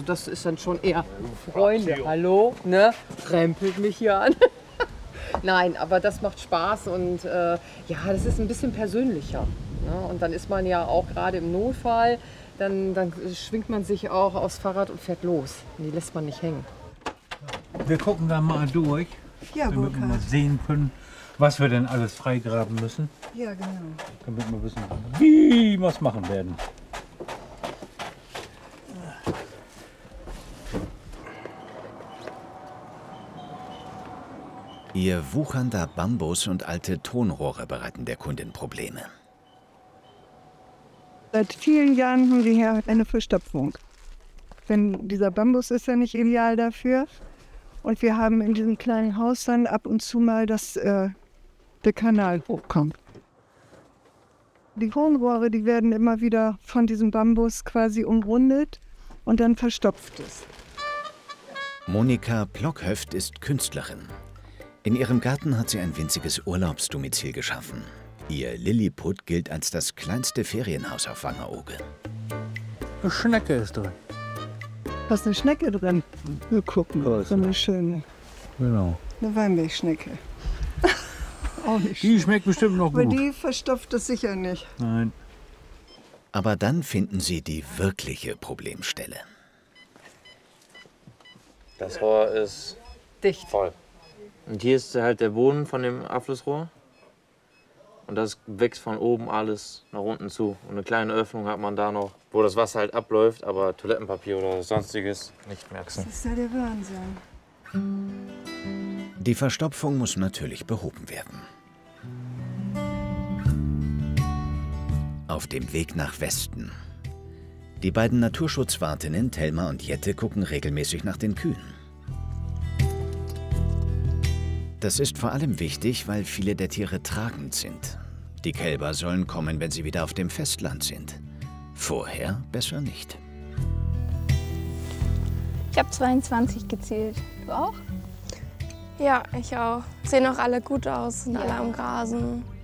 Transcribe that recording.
das ist dann schon eher Freunde, hallo, ne? Rempelt mich hier an. Nein, aber das macht Spaß und ja, das ist ein bisschen persönlicher. Ne? Und dann ist man ja auch gerade im Notfall, dann schwingt man sich auch aufs Fahrrad und fährt los. Und die lässt man nicht hängen. Wir gucken da mal durch, Ja, damit wir mal sehen können, was wir denn alles freigraben müssen. Ja, genau. Damit wir wissen, wie wir es machen werden. Ihr wuchernder Bambus und alte Tonrohre bereiten der Kundin Probleme. Seit vielen Jahren haben wir hier eine Verstopfung. Denn dieser Bambus ist ja nicht ideal dafür. Und wir haben in diesem kleinen Haus dann ab und zu mal, dass der Kanal hochkommt. Die Tonrohre, die werden immer wieder von diesem Bambus quasi umrundet und dann verstopft es. Monika Plockhöft ist Künstlerin. In ihrem Garten hat sie ein winziges Urlaubsdomizil geschaffen. Ihr Lilliput gilt als das kleinste Ferienhaus auf Wangerooge. Eine Schnecke ist drin. Da ist eine Schnecke drin. Wir gucken, so eine schöne. Genau. Eine Weinbergschnecke. Auch nicht Die schmeckt bestimmt noch Aber gut. die verstopft es sicher nicht. Nein. Aber dann finden sie die wirkliche Problemstelle. Das Rohr ist Dicht. voll. Und hier ist halt der Boden von dem Abflussrohr. Und das wächst von oben alles nach unten zu. Und eine kleine Öffnung hat man da noch, wo das Wasser halt abläuft, aber Toilettenpapier oder sonstiges nicht merkst. Das ist ja der Wahnsinn. Die Verstopfung muss natürlich behoben werden. Auf dem Weg nach Westen. Die beiden Naturschutzwartinnen Thelma und Jette gucken regelmäßig nach den Kühen. Das ist vor allem wichtig, weil viele der Tiere tragend sind. Die Kälber sollen kommen, wenn sie wieder auf dem Festland sind. Vorher besser nicht. Ich habe 22 gezählt. Du auch? Ja, ich auch. Sehen auch alle gut aus, sind Ja. alle am Grasen.